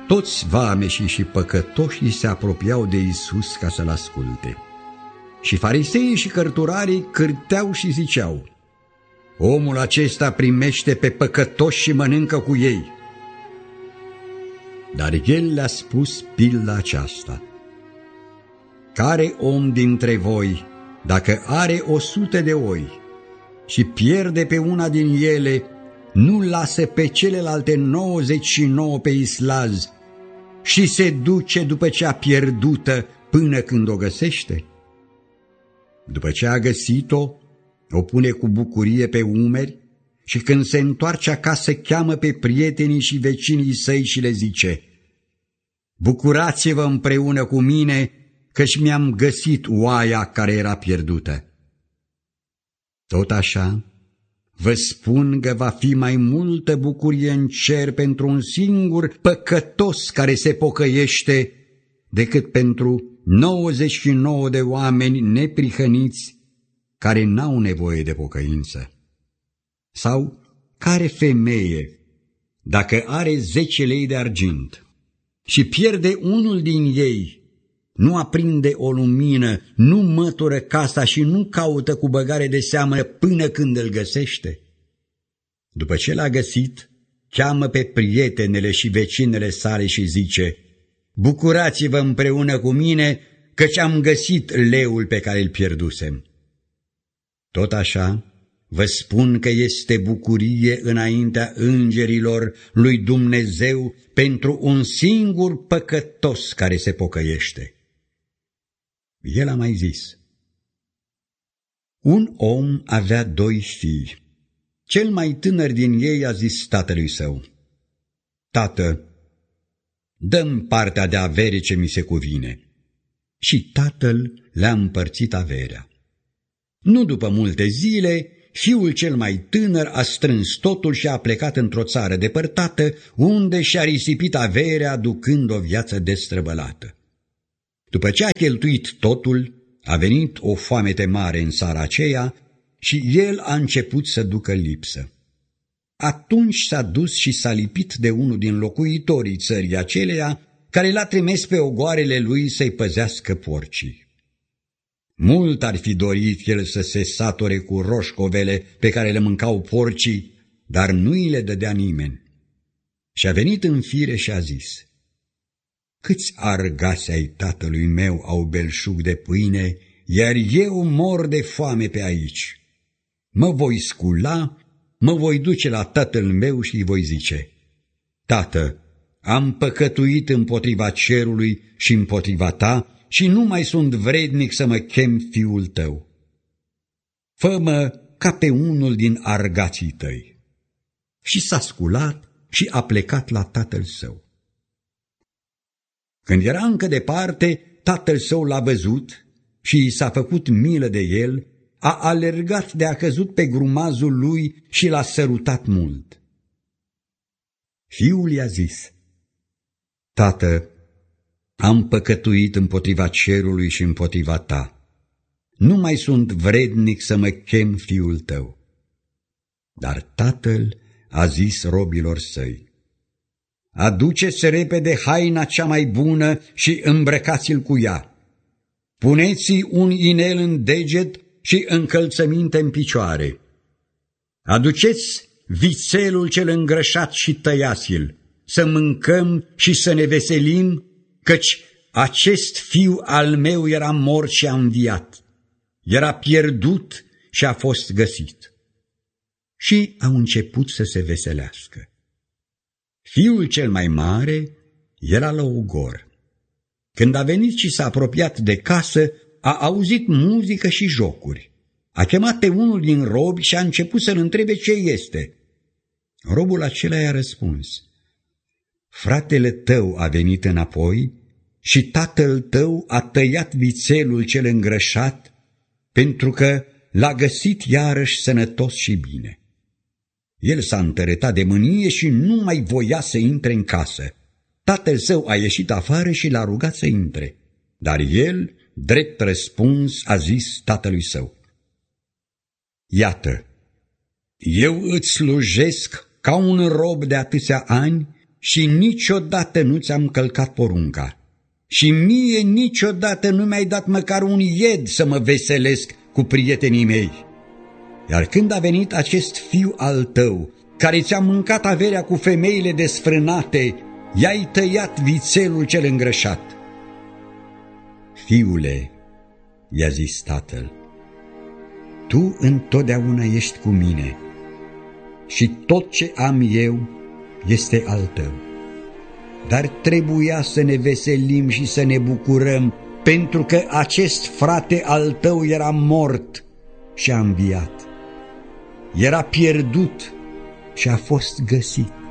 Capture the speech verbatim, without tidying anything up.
Toți vameșii și păcătoșii se apropiau de Iisus ca să-L asculte. Și fariseii și cărturarii cârteau și ziceau: omul acesta primește pe păcătoși și mănâncă cu ei. Dar El le-a spus pilda aceasta: care om dintre voi, dacă are o sută de oi și pierde pe una din ele, nu lasă pe celelalte nouăzeci și nouă pe islaz și se duce după cea pierdută până când o găsește? După ce a găsit-o, o pune cu bucurie pe umeri și când se întoarce acasă cheamă pe prietenii și vecinii săi și le zice: bucurați-vă împreună cu mine, căci mi-am găsit oaia care era pierdută. Tot așa, vă spun că va fi mai multă bucurie în cer pentru un singur păcătos care se pocăiește decât pentru nouăzeci și nouă de oameni neprihăniți care n-au nevoie de pocăință. Sau care femeie, dacă are zece lei de argint și pierde unul din ei, nu aprinde o lumină, nu mătură casa și nu caută cu băgare de seamă până când îl găsește? După ce l-a găsit, cheamă pe prietenele și vecinele sale și zice: bucurați-vă împreună cu mine, căci am găsit leul pe care îl pierdusem. Tot așa, vă spun că este bucurie înaintea îngerilor lui Dumnezeu pentru un singur păcătos care se pocăiește. El a mai zis: un om avea doi fii. Cel mai tânăr din ei a zis tatălui său: tată, dă-mi partea de avere ce mi se cuvine. Și tatăl le-a împărțit averea. Nu după multe zile, fiul cel mai tânăr a strâns totul și a plecat într-o țară depărtată, unde și-a risipit averea ducând o viață destrăbălată. După ce a cheltuit totul, a venit o foamete mare în țara aceea și el a început să ducă lipsă. Atunci s-a dus și s-a lipit de unul din locuitorii țării aceleia, care l-a trimis pe ogoarele lui să-i păzească porcii. Mult ar fi dorit el să se sature cu roșcovele pe care le mâncau porcii, dar nu îi le dădea nimeni. Și a venit în fire și a zis: câți argați ai tatălui meu au belșug de pâine, iar eu mor de foame pe aici. Mă voi scula, mă voi duce la tatăl meu și îi voi zice: tată, am păcătuit împotriva cerului și împotriva ta și nu mai sunt vrednic să mă chem fiul tău. Fă-mă ca pe unul din argații tăi. Și s-a sculat și a plecat la tatăl său. Când era încă departe, tatăl său l-a văzut și i s-a făcut milă de el, a alergat de a căzut pe grumazul lui și l-a sărutat mult. Fiul i-a zis: tată, am păcătuit împotriva cerului și împotriva ta. Nu mai sunt vrednic să mă chem fiul tău. Dar tatăl a zis robilor săi: aduceți repede haina cea mai bună și îmbrăcați-l cu ea. Puneți-i un inel în deget și încălțăminte în picioare. Aduceți vițelul cel îngrășat și tăiați-l, să mâncăm și să ne veselim, căci acest fiu al meu era mort și a înviat, era pierdut și a fost găsit. Și au început să se veselească. Fiul cel mai mare era la ogor. Când a venit și s-a apropiat de casă, a auzit muzică și jocuri. A chemat pe unul din robi și a început să-l întrebe ce este. Robul acela i-a răspuns: fratele tău a venit înapoi și tatăl tău a tăiat vițelul cel îngrășat, pentru că l-a găsit iarăși sănătos și bine. El s-a întărătat de mânie și nu mai voia să intre în casă. Tatăl său a ieșit afară și l-a rugat să intre, dar el, drept răspuns, a zis tatălui său: iată, eu îți slujesc ca un rob de atâția ani și niciodată nu ți-am călcat porunca. Și mie niciodată nu mi-ai dat măcar un ied să mă veselesc cu prietenii mei. Iar când a venit acest fiu al tău, care ți-a mâncat averea cu femeile desfrânate, i-ai tăiat vițelul cel îngrășat. Fiule, i-a zis tatăl, tu întotdeauna ești cu mine și tot ce am eu este al tău. Dar trebuia să ne veselim și să ne bucurăm, pentru că acest frate al tău era mort și a înviat. Era pierdut și a fost găsit.